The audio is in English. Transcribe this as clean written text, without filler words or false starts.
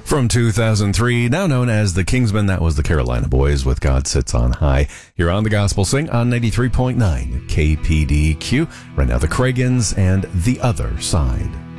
From 2003, now known as the Kingsmen, that was the Carolina Boys with God Sits on High. Here on the Gospel Sing on 93.9 KPDQ. Right now, the Cragans and The Other Side.